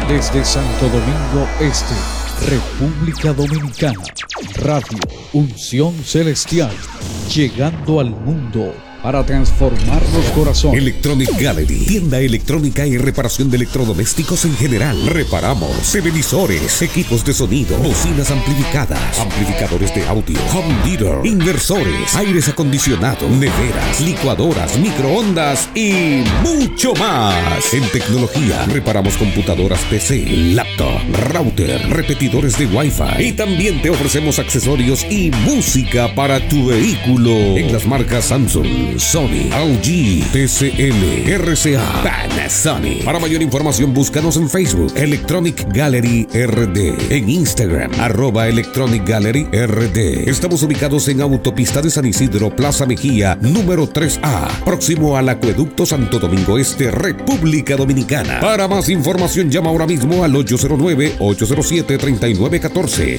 Desde Santo Domingo Este, República Dominicana, Radio Unción Celestial, llegando al mundo para transformar los corazones. Electronic Gallery, tienda electrónica y reparación de electrodomésticos en general. Reparamos televisores, equipos de sonido, bocinas amplificadas, amplificadores de audio, home theater, inversores, aires acondicionados, neveras, licuadoras, microondas y mucho más. En tecnología, reparamos computadoras PC, laptop, router, repetidores de Wi-Fi y también te ofrecemos accesorios y música para tu vehículo en las marcas Samsung, Sony, LG, TCL, RCA, Panasonic. Para mayor información búscanos en Facebook Electronic Gallery RD, en Instagram @Electronic Gallery RD. Estamos ubicados en Autopista de San Isidro, Plaza Mejía, número 3A, próximo al Acueducto Santo Domingo Este, República Dominicana. Para más información llama ahora mismo al 809-807-3914,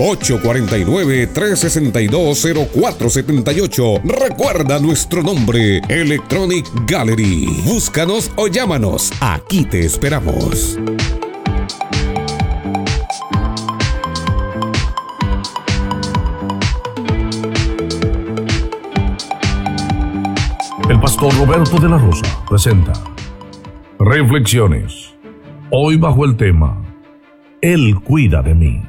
849-362-0478. Recuerda nuestro nombre, Electronic Gallery. Búscanos o llámanos. Aquí te esperamos. El pastor Roberto de la Rosa presenta Reflexiones. Hoy bajo el tema Él cuida de mí.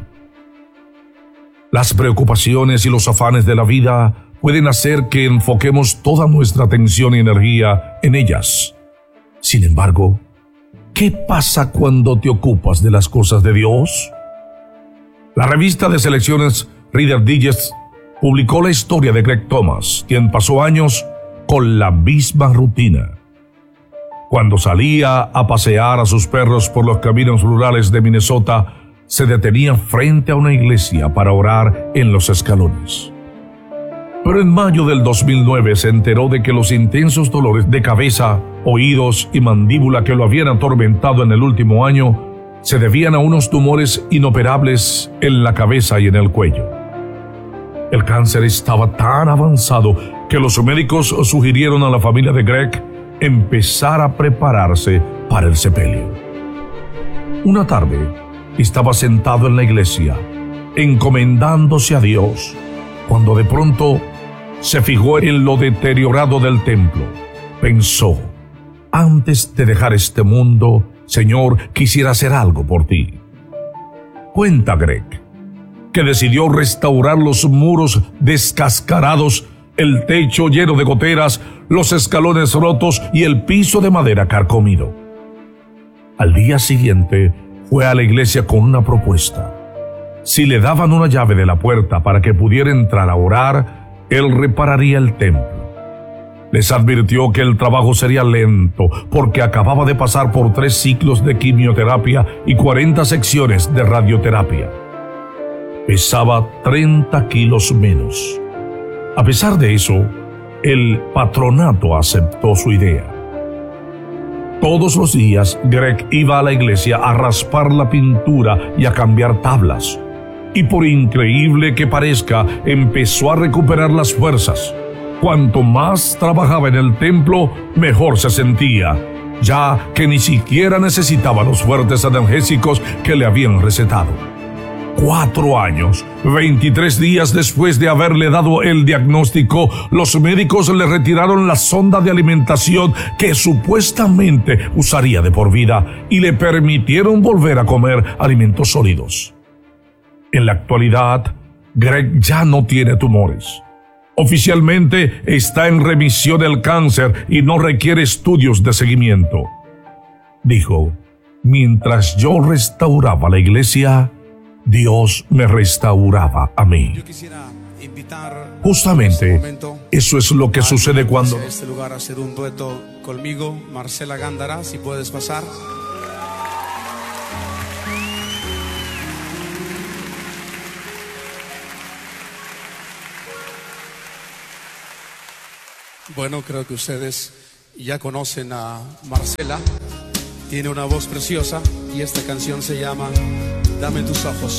Las preocupaciones y los afanes de la vida pueden hacer que enfoquemos toda nuestra atención y energía en ellas. Sin embargo, ¿qué pasa cuando te ocupas de las cosas de Dios? La revista de selecciones Reader Digest publicó la historia de Greg Thomas, quien pasó años con la misma rutina. Cuando salía a pasear a sus perros por los caminos rurales de Minnesota, se detenía frente a una iglesia para orar en los escalones. Pero en mayo del 2009 se enteró de que los intensos dolores de cabeza, oídos y mandíbula que lo habían atormentado en el último año se debían a unos tumores inoperables en la cabeza y en el cuello. El cáncer estaba tan avanzado que los médicos sugirieron a la familia de Greg empezar a prepararse para el sepelio. Una tarde, estaba sentado en la iglesia, encomendándose a Dios, cuando de pronto se fijó en lo deteriorado del templo. Pensó: antes de dejar este mundo, Señor, quisiera hacer algo por ti. Cuenta Greg que decidió restaurar los muros descascarados, el techo lleno de goteras, los escalones rotos y el piso de madera carcomido. Al día siguiente fue a la iglesia con una propuesta. Si le daban una llave de la puerta para que pudiera entrar a orar, él repararía el templo. Les advirtió que el trabajo sería lento porque acababa de pasar por 3 ciclos de quimioterapia y 40 secciones de radioterapia. Pesaba 30 kilos menos. A pesar de eso, el patronato aceptó su idea. Todos los días, Greg iba a la iglesia a raspar la pintura y a cambiar tablas. Y por increíble que parezca, empezó a recuperar las fuerzas. Cuanto más trabajaba en el templo, mejor se sentía, ya que ni siquiera necesitaba los fuertes analgésicos que le habían recetado. 4 años, 23 días después de haberle dado el diagnóstico, los médicos le retiraron la sonda de alimentación que supuestamente usaría de por vida y le permitieron volver a comer alimentos sólidos. En la actualidad, Greg ya no tiene tumores. Oficialmente está en remisión del cáncer y no requiere estudios de seguimiento. Dijo: mientras yo restauraba la iglesia, Dios me restauraba a mí. Yo quisiera invitar Justamente eso es lo que sucede cuando en este lugar a hacer un dueto conmigo, Marcela Gándara, si puedes pasar. Bueno, creo que ustedes ya conocen a Marcela. Tiene una voz preciosa y esta canción se llama Dame tus ojos.